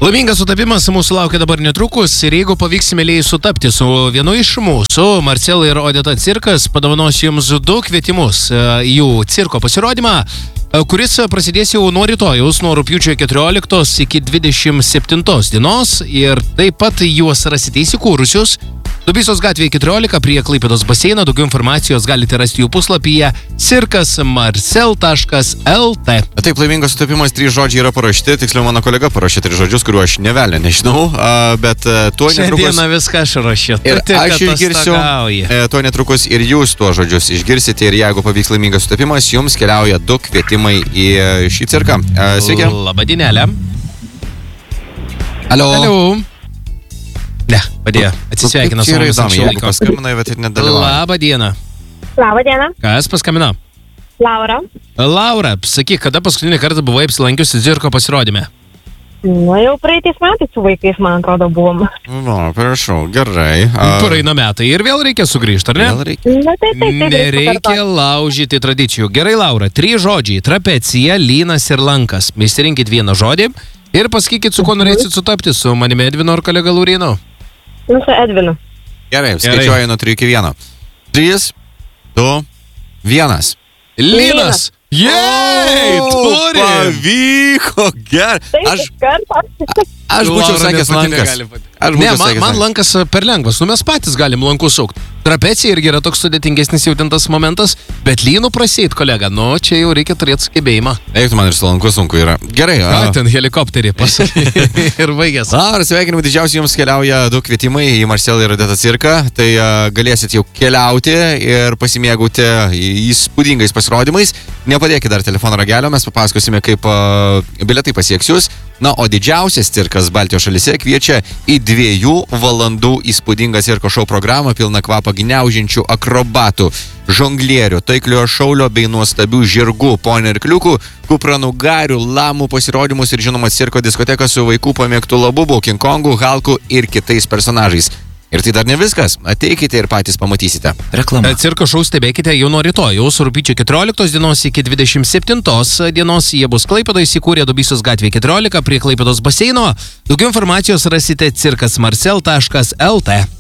Laimingas sutapimas mūsų laukia dabar netrukus ir jeigu pavyks mėlyjei sutapti su vienu iš mūsų, Marcel ir Odeta Cirkas padovanos jums 2 kvietimus jų cirko pasirodymą, kuris prasidės jau nuo rytojaus, nuo rugpjūčio 14 iki 27 dienos ir taip pat juos rasite įsikūrusius Dubysos gatvėje 14 prie Klaipėdos baseino. Daugiau informacijos galite rasti jų puslapyje cirkasmarcel.lt. Taip, laimingas sutapimas 3 žodžiai yra parašyti, tiksliau mano kolega parašė 3 žodžius, kuriuo aš nevelnė, nežinau, bet tuo netrukus... Šiandieną viską aš rašiau. Ir aš išgirsiu, tuo netrukus ir jūs tuo žodžius išgirsite ir jeigu pavyks laimingas sutapimas, jums keliauja 2 kvietimai į šį cirką. Sveiki. Labadienėlė. Alio. Ne, padėjo. Atsisveikina su mumis anksčiau laiko. Paskambinai, bet ir nedalyvauja. Labadiena. Labadiena. Kas paskambino? Laura. Laura, sakyk, kada paskutinį kartą buvai apsilankiusi cirko pasirodyme? Jau praeitais metais su vaikais, man atrodo, buvom. Prašau, gerai. Praeina metai ir vėl reikia sugrįžti, ar ne? Vėl reikia. Na, taip. Nereikia laužyti tradicijų. Gerai, Laura, 3 žodžiai. Trapecija, lynas ir lankas. Išsirinkit vieną žodį ir pasakykit, su kuo norėsit sutapti. Su manimi Edvinu ar kolega Laurinu? Su Edvinu. Gerai, skaičiuoju nuo 3 iki 1. 3, 2, 1. Lynas! Jej! Turi! Pavyko, gerai. Aš būčiau sakęs lankas. Ne, man lankas per lengvas. Mes patys galim lankus saukti. Trapecija irgi yra toks sudėtingesnis jautintas momentas, bet lynų praseit, kolega, čia jau reikia turėti sugebėjimą. Eik, man ir su lanku sunku yra. Gerai. Ten helikopterį pasakė ir baigęs. Ar sveikinimai didžiausiai jums keliauja 2 kvietimai į Marcel ir Odeta cirką, tai galėsit jau keliauti ir pasimėgauti įspūdingais pasirodymais. Nepadėkit dar telefono ragelio, mes papasakosime, kaip bilietai pasieks jūs. Na, o didžiausias cirkas Baltijos šalyse kviečia į 2 valandų įspūdingą cirko šou programą, pilną kvapą gniaužiančių akrobatų, žonglierių, taikliojo šaulio bei nuostabių žirgų, ponių ir kliukų, kupranugarių, lamų pasirodymus ir žinoma cirko diskoteką su vaikų pamėgtų Labubu, King Kongu, Halku ir kitais personažais. Ir tai dar ne viskas. Ateikite ir patys pamatysite. Reklama. Cirko šou stebėkite jau nuo rytojaus, rugpjūčio 14 dienos iki 27 dienos. Jie bus Klaipėdoje įsikūrę Dubysos gatvėje 14 prie Klaipėdos baseino. Daugiau informacijos rasite cirkasmarcel.lt.